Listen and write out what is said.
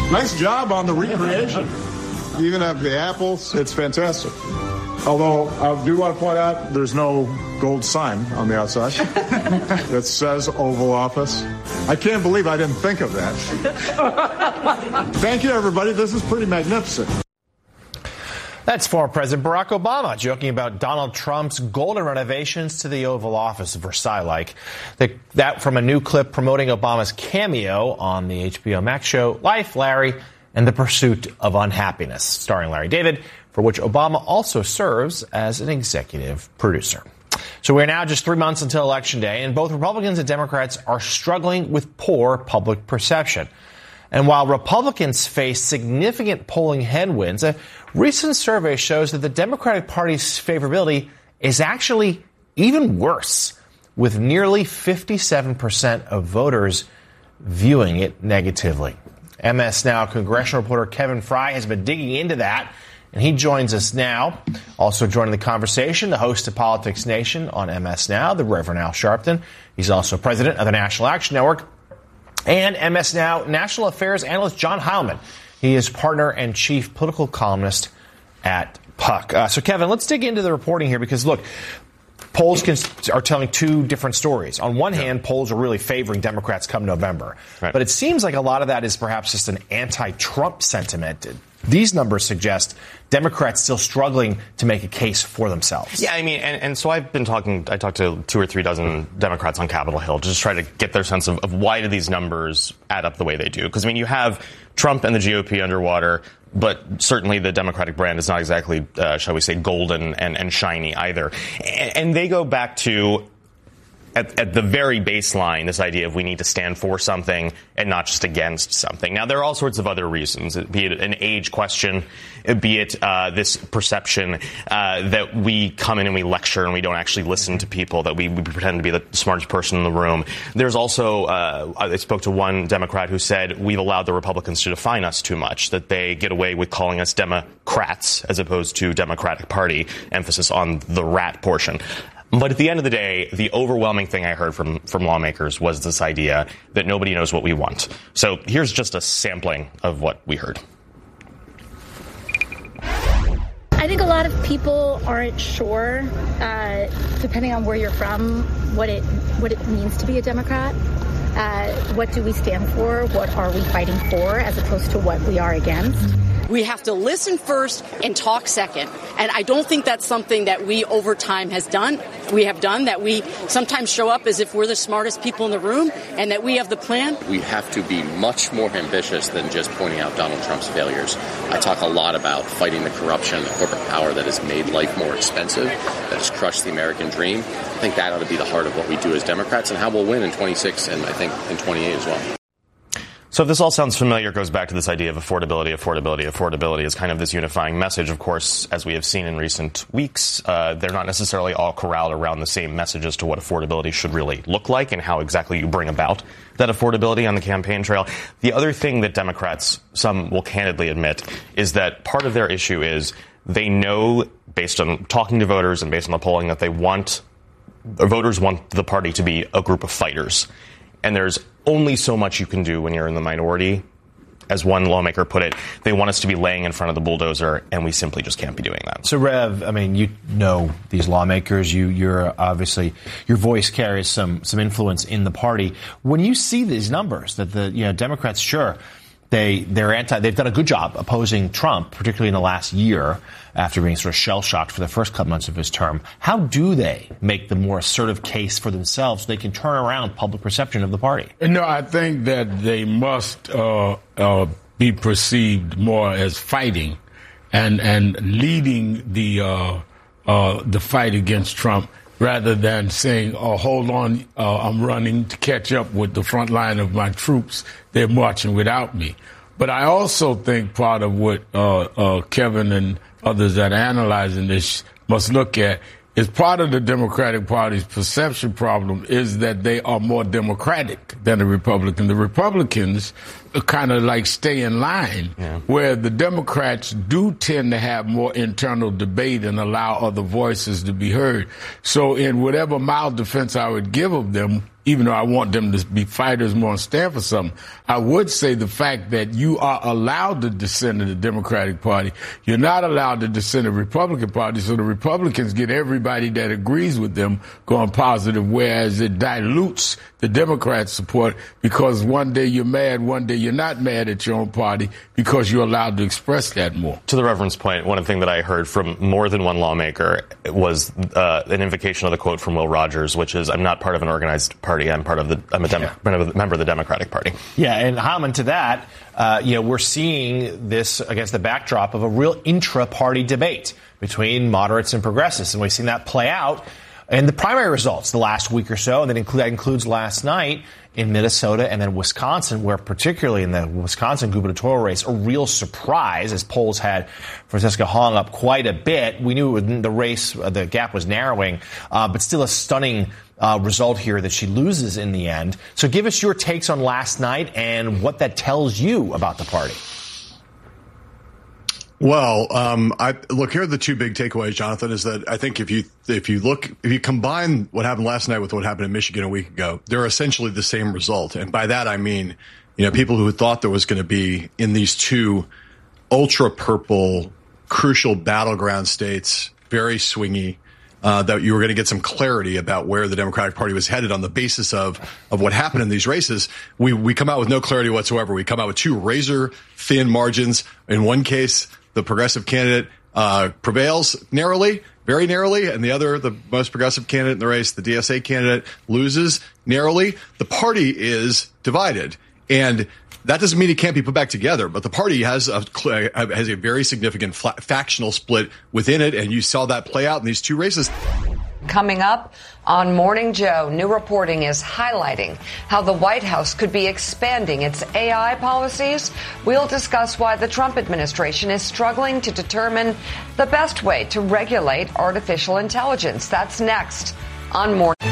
Nice job on the recreation. Even of the apples, it's fantastic. Although I do want to point out there's no gold sign on the outside that says Oval Office. I can't believe I didn't think of that. Thank you, everybody. This is pretty magnificent. That's former President Barack Obama joking about Donald Trump's golden renovations to the Oval Office, Versailles-like. That from a new clip promoting Obama's cameo on the HBO Max show Life, Larry, and the Pursuit of Unhappiness, starring Larry David, for which Obama also serves as an executive producer. So we're now just 3 months until Election Day, and both Republicans and Democrats are struggling with poor public perception. And while Republicans face significant polling headwinds, a recent survey shows that the Democratic Party's favorability is actually even worse, with nearly 57% of voters viewing it negatively. MS Now congressional reporter Kevin Fry has been digging into that, and he joins us now. Also joining the conversation, the host of Politics Nation on MS Now, the Reverend Al Sharpton. He's also president of the National Action Network. And MS Now national affairs analyst John Heilman. He is partner and chief political columnist at Puck. So, Kevin, let's dig into the reporting here because, look, polls are telling two different stories. On one hand, polls are really favoring Democrats come November. Right. But it seems like a lot of that is perhaps just an anti-Trump sentiment. These numbers suggest Democrats still struggling to make a case for themselves. Yeah, I mean, and so I talked to 2 or 3 dozen Democrats on Capitol Hill to just try to get their sense of why do these numbers add up the way they do. Because, I mean, you have Trump and the GOP underwater, but certainly the Democratic brand is not exactly, shall we say, golden and shiny either. And they go back to, at the very baseline, this idea of we need to stand for something and not just against something. Now, there are all sorts of other reasons, be it an age question, be it this perception that we come in and we lecture and we don't actually listen to people, that we pretend to be the smartest person in the room. There's also, I spoke to one Democrat who said we've allowed the Republicans to define us too much, that they get away with calling us Democrats as opposed to Democratic Party, emphasis on the rat portion. But at the end of the day, the overwhelming thing I heard from lawmakers was this idea that nobody knows what we want. So here's just a sampling of what we heard. I think a lot of people aren't sure, depending on where you're from, what it means to be a Democrat. What do we stand for? What are we fighting for, as opposed to what we are against? We have to listen first and talk second. And I don't think that's something that we over time we have done, that we sometimes show up as if we're the smartest people in the room and that we have the plan. We have to be much more ambitious than just pointing out Donald Trump's failures. I talk a lot about fighting the corruption and the corporate power that has made life more expensive, that has crushed the American dream. I think that ought to be the heart of what we do as Democrats and how we'll win in 26 and I think in 28 as well. So if this all sounds familiar, it goes back to this idea of affordability is kind of this unifying message. Of course, as we have seen in recent weeks, they're not necessarily all corralled around the same message as to what affordability should really look like and how exactly you bring about that affordability on the campaign trail. The other thing that Democrats, some will candidly admit, is that part of their issue is they know, based on talking to voters and based on the polling, that voters want the party to be a group of fighters. And there's only so much you can do when you're in the minority. As one lawmaker put it, they want us to be laying in front of the bulldozer, and we simply just can't be doing that. So, Rev, I mean, you know these lawmakers. You're obviously, your voice carries some influence in the party. When you see these numbers that the Democrats, sure, they've done a good job opposing Trump, particularly in the last year after being sort of shell-shocked for the first couple months of his term. How do they make the more assertive case for themselves so they can turn around public perception of the party? No, I think that they must be perceived more as fighting and leading the fight against Trump, rather than saying, oh, hold on, I'm running to catch up with the front line of my troops. They're marching without me. But I also think part of what Kevin and others that are analyzing this must look at is part of the Democratic Party's perception problem is that they are more democratic than the Republicans. The Republicans kind of like stay in line, where the Democrats do tend to have more internal debate and allow other voices to be heard. So in whatever mild defense I would give of them, even though I want them to be fighters more and stand for something. I would say the fact that you are allowed to dissent in the Democratic Party. You're not allowed to dissent in the Republican Party, so the Republicans get everybody that agrees with them going positive, whereas it dilutes the Democrats' support because one day you're mad, one day you're not mad at your own party because you're allowed to express that more. To the Reverend's point, one thing that I heard from more than one lawmaker was an invocation of the quote from Will Rogers, which is, I'm not part of an organized party. I'm a member of the Democratic Party. Yeah, and Haman, to that, we're seeing this against the backdrop of a real intra-party debate between moderates and progressives, and we've seen that play out in the primary results the last week or so, and that includes last night in Minnesota and then Wisconsin, where particularly in the Wisconsin gubernatorial race, a real surprise as polls had Francisca Hong up quite a bit. We knew the race, the gap was narrowing, but still a stunning result here that she loses in the end. So give us your takes on last night and what that tells you about the party. Well, look, here are the two big takeaways, Jonathan, is that I think if you combine what happened last night with what happened in Michigan a week ago, they're essentially the same result. And by that, I mean, people who thought there was going to be in these two ultra purple, crucial battleground states, very swingy, that you were going to get some clarity about where the Democratic Party was headed on the basis of what happened in these races. We come out with no clarity whatsoever. We come out with two razor thin margins. In one case, the progressive candidate prevails narrowly, very narrowly, and the most progressive candidate in the race, the DSA candidate, loses narrowly. The party is divided, and that doesn't mean it can't be put back together. But the party has a very significant factional split within it, and you saw that play out in these two races. Coming up on Morning Joe, new reporting is highlighting how the White House could be expanding its AI policies. We'll discuss why the Trump administration is struggling to determine the best way to regulate artificial intelligence. That's next on Morning.